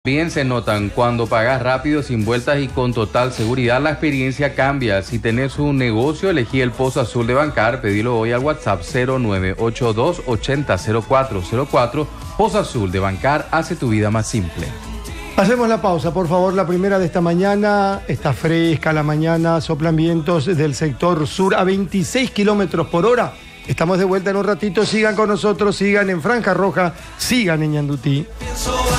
Bien se notan cuando pagas rápido, sin vueltas y con total seguridad. La experiencia cambia. Si tenés un negocio, elegí el Pozo Azul de Bancar. Pedilo hoy al WhatsApp 0982804004. Pozo Azul de Bancar hace tu vida más simple. Hacemos la pausa, por favor, la primera de esta mañana. Está fresca la mañana, soplan vientos del sector sur a 26 kilómetros por hora. Estamos de vuelta en un ratito. Sigan con nosotros, sigan en Franja Roja, sigan en Ñandutí.